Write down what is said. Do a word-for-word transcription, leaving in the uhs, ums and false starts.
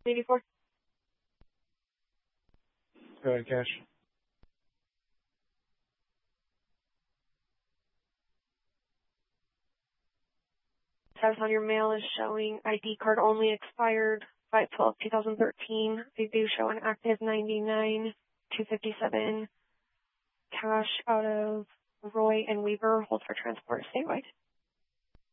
eighty-four. Go ahead, cash. Status on your mail is showing I D card only expired five twelve two thousand thirteen. They do show an active ninety-nine two fifty-seven cash out of Roy and Weaver. Hold for transport statewide.